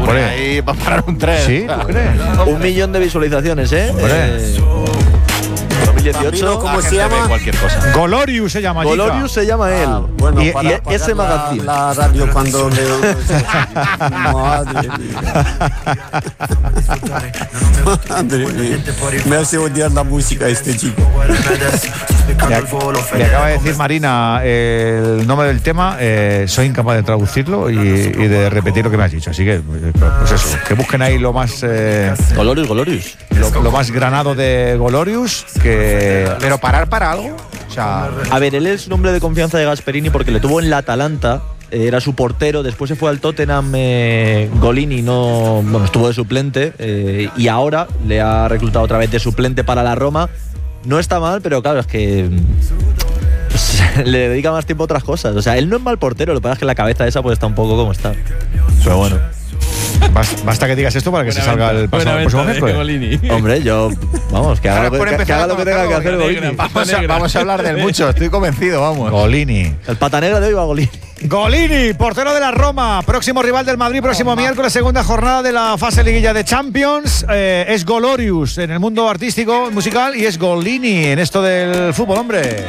Hombre, ahí va a parar un tren. Sí, ¿tú crees? 1 millón de visualizaciones, ¿eh? Hombre. 2018. ¿Cómo se llama? Cualquier cosa. Glorious se llama. Glorious se llama él. Bueno, y para ese magazine. La radio cuando veo. Madre mía. Me hace odiar la música este chico. Me acaba de decir Marina el nombre del tema. Soy incapaz de traducirlo y de repetir lo que me has dicho. Así que, pues eso, que busquen ahí lo más. Glorious. Lo más granado de Glorious. Pero parar para algo. O sea, a ver, él es un hombre de confianza de Gasperini porque le tuvo en la Atalanta. Era su portero, después se fue al Tottenham. Golini estuvo de suplente y ahora le ha reclutado otra vez de suplente para la Roma. No está mal, pero claro, es que le dedica más tiempo a otras cosas. O sea, él no es mal portero, lo que pasa es que la cabeza esa pues está un poco como está. Pero bueno. Basta que digas esto para que se salga el próximo miércoles. Hombre, vamos, que haga lo que tenga que hacer Golini. Vamos a hablar del mucho, estoy convencido, vamos. Golini. El pata negra de hoy va Golini. Golini, portero de la Roma, próximo rival del Madrid, próximo miércoles, segunda jornada de la fase liguilla de Champions. Es Glorious en el mundo artístico, musical, y es Golini en esto del fútbol, hombre.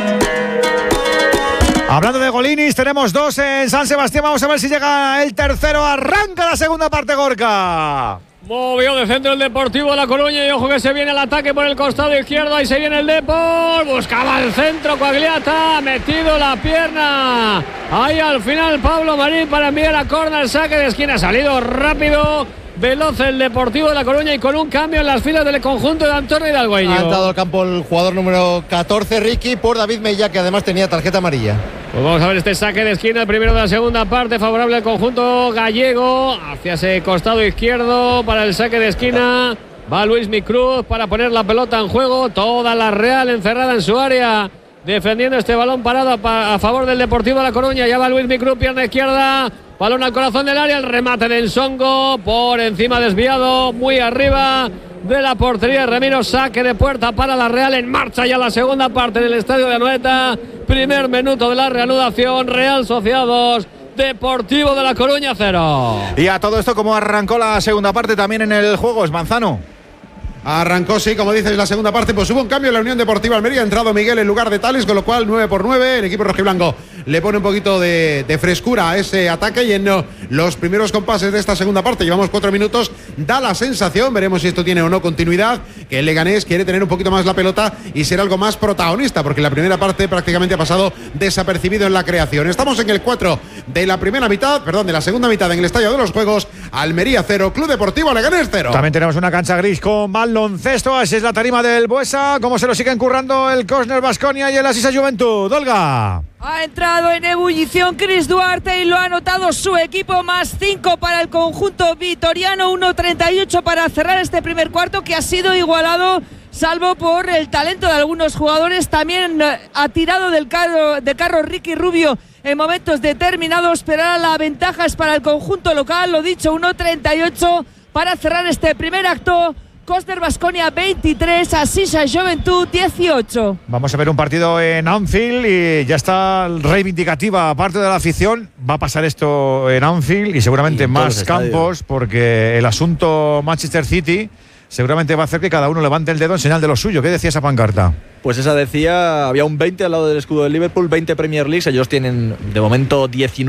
Hablando de Golinis, tenemos 2 en San Sebastián. Vamos a ver si llega el tercero. Arranca la segunda parte, Gorka. Movió de centro el Deportivo de La Coruña y ojo que se viene el ataque por el costado izquierdo. Ahí se viene el Depor. Buscaba el centro Coagliata. Metido la pierna. Ahí al final Pablo Marín para enviar a córner. Saque de esquina. Ha salido rápido. Veloz el Deportivo de La Coruña y con un cambio en las filas del conjunto de Antonio Hidalgo. Ha entrado al campo el jugador número 14, Ricky, por David Mella, que además tenía tarjeta amarilla. Pues vamos a ver este saque de esquina, el primero de la segunda parte, favorable al conjunto gallego. Hacia ese costado izquierdo para el saque de esquina. Va Luismi Cruz para poner la pelota en juego. Toda la Real encerrada en su área, defendiendo este balón parado a favor del Deportivo de La Coruña. Ya va Luismi Cruz, pierna izquierda. Balón al corazón del área, el remate de Ensongo, por encima desviado, muy arriba de la portería de Ramiro. Saque de puerta para la Real, en marcha ya la segunda parte del estadio de Anoeta. Primer minuto de la reanudación, Real Sociedad 2, Deportivo de La Coruña 0. Y a todo esto, ¿cómo arrancó la segunda parte también en el juego? ¿Es Manzano? Arrancó, sí, como dices, la segunda parte, pues hubo un cambio en la Unión Deportiva Almería. Ha entrado Miguel en lugar de Tales, con lo cual 9-9, el equipo rojiblanco le pone un poquito de frescura a ese ataque. Y en los primeros compases de esta segunda parte, llevamos 4 minutos, da la sensación, veremos si esto tiene o no continuidad, que el Leganés quiere tener un poquito más la pelota y ser algo más protagonista, porque la primera parte prácticamente ha pasado desapercibido en la creación. Estamos en el 4 de la de la segunda mitad en el Estadio de los Juegos. Almería 0, Club Deportivo Leganés 0. También tenemos una cancha gris con baloncesto. Así es la tarima del Buesa. ¿Cómo se lo siguen currando el Cosner Baskonia y el Asisa Juventud? Olga. Ha entrado en ebullición Chris Duarte y lo ha anotado su equipo, más 5 para el conjunto vitoriano, 1:38 para cerrar este primer cuarto, que ha sido igualado salvo por el talento de algunos jugadores. También ha tirado del carro Ricky Rubio en momentos determinados, pero ahora la ventaja es para el conjunto local. Lo dicho, 1:38 para cerrar este primer acto. Cosner Baskonia 23, Asisa Juventud 18. Vamos a ver un partido en Anfield y ya está reivindicativa parte de la afición. Va a pasar esto en Anfield y seguramente en más campos, porque el asunto Manchester City seguramente va a hacer que cada uno levante el dedo en señal de lo suyo. ¿Qué decía esa pancarta? Pues esa decía, había un 20 al lado del escudo del Liverpool, 20 Premier Leagues, ellos tienen de momento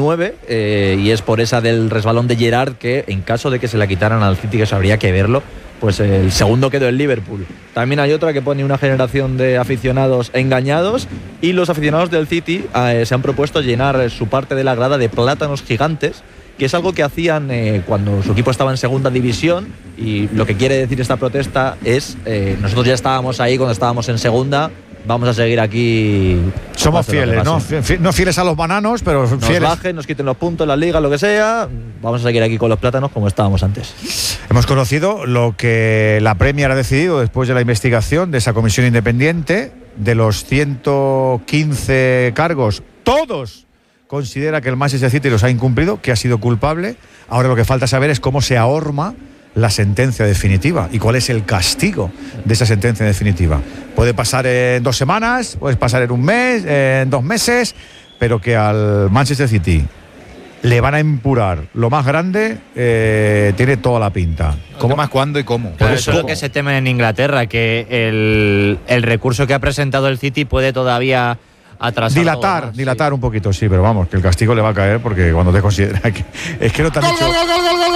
19 y es por esa del resbalón de Gerrard que en caso de que se la quitaran al City, que eso habría que verlo, pues el segundo quedó el Liverpool. También hay otra que pone una generación de aficionados engañados y los aficionados del City se han propuesto llenar su parte de la grada de plátanos gigantes, que es algo que hacían cuando su equipo estaba en segunda división, y lo que quiere decir esta protesta es nosotros ya estábamos ahí cuando estábamos en segunda, vamos a seguir aquí. Somos fieles, ¿no? No fieles a los bananos, pero nos fieles. Bajen, nos quiten los puntos, la liga, lo que sea, vamos a seguir aquí con los plátanos como estábamos antes. Hemos conocido lo que la Premier ha decidido después de la investigación de esa comisión independiente. De los 115 cargos, todos considera que el Manchester City los ha incumplido, que ha sido culpable. Ahora lo que falta saber es cómo se ahorma la sentencia definitiva y cuál es el castigo de esa sentencia definitiva. Puede pasar en 2 semanas, puede pasar en 1 mes, en 2 meses, pero que al Manchester City le van a empurar lo más grande, tiene toda la pinta. ¿Cómo más cuándo y cómo? Claro, eso es lo que se temen en Inglaterra, que el recurso que ha presentado el City puede todavía atrasar. Dilatar un poquito, sí, pero vamos, que el castigo le va a caer porque cuando te considera que es que no te han hecho.